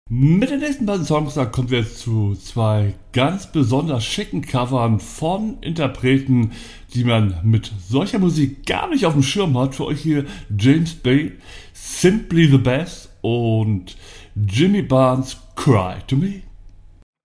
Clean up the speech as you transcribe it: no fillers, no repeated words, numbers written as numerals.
Mit den nächsten beiden Songs da kommen wir jetzt zu zwei ganz besonders schicken Covern von Interpreten, die man mit solcher Musik gar nicht auf dem Schirm hat. Für euch hier James Bay, Simply the Best und Jimmy Barnes, Cry to Me.